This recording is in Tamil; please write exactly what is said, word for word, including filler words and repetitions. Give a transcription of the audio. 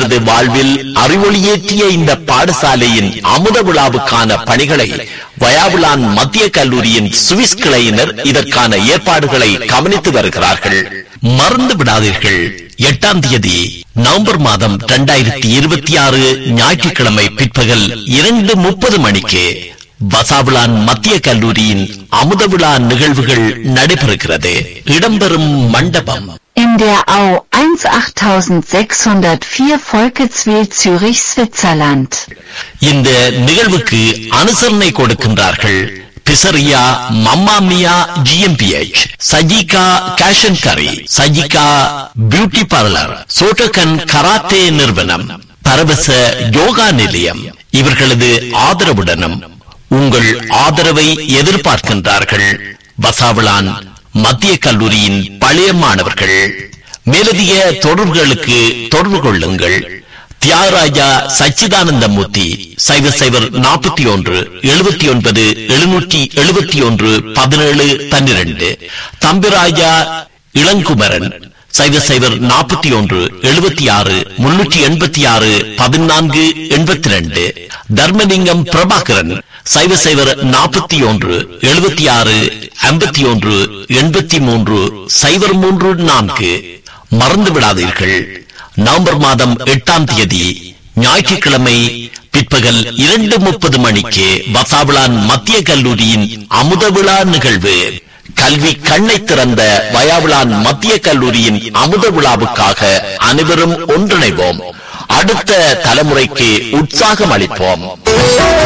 அவரது வாழ்வில் அறிவொளியேற்றிய இந்த பாடசாலையின் அமுத விழாவுக்கான பணிகளை வயாவுலான் மத்திய கல்லூரியின் சுவிஸ் கிளையினர் இதற்கான ஏற்பாடுகளை கவனித்து வருகிறார்கள். மறந்து விடாதீர்கள், எட்டாம் தேதி நவம்பர் மாதம் இரண்டாயிரத்தி இருபத்தி ஆறு ஞாயிற்றுக்கிழமை பிற்பகல் இரண்டு முப்பது மணிக்கு வசாவுலான் மத்திய கல்லூரியின் அமுத விழா நிகழ்வுகள் நடைபெறுகிறது. இடம்பெறும் மண்டபம் in der Au achtzehntausendsechshundertvier Volketswil Zürich, Switzerland. இந்த நிகழ்வுக்கு அனுசரணை கொடுக்கின்றார்கள் பிசரியா மம்மாமியா ஜிஎம்பிஎச், சஜிகா கேஷன் கரி, சஜிகா பியூட்டி பார்லர், சோட்டகன் கராத்தே நிறுவனம், பரவச யோகா நிலையம். இவர்களது ஆதரவுடனும் உங்கள் ஆதரவை எதிர்பார்க்கின்றார்கள் வசாவுலான் மத்திய கல்லூரியின் பழைய மாணவர்கள். மேலதிக தொடர்புகளுக்கு தொடர்பு கொள்ளுங்கள். தியாகராஜா சச்சிதானந்தமூர்த்தி சைவர் சைவர் நாற்பத்தி ஒன்று எழுபத்தி ஒன்பது எழுநூற்றி எழுபத்தி ஒன்று பதினேழு பன்னிரண்டு. தம்பிராஜா இளங்குமரன் சைவர் சைவர் நாற்பத்தி ஒன்று எழுபத்தி ஆறு முன்னூற்றி எண்பத்தி ஆறு பதினான்கு எண்பத்தி ரெண்டு. தர்மலிங்கம் பிரபாகரன் சைவர் சைவர் நாற்பத்தி ஒன்று எழுபத்தி ஆறு ஐம்பத்தி ஒன்று எண்பத்தி மூன்று சைவர் மூன்று நான்கு. மறந்து விடாதீர்கள், நவம்பர் மாதம் எட்டாம் தேதி ஞாயிற்றுக்கிழமை பிற்பகல் இரண்டு முப்பது மணிக்கு வசாவுலான் மத்திய கல்லூரியின் அமுத விழா நிகழ்வு. கல்வி கண்ணை திறந்த வயாவுலான் மத்திய கல்லூரியின் அமுத விழாவுக்காக அனைவரும் ஒன்றிணைவோம். அடுத்த தலைமுறைக்கு உற்சாகம் அளிப்போம்.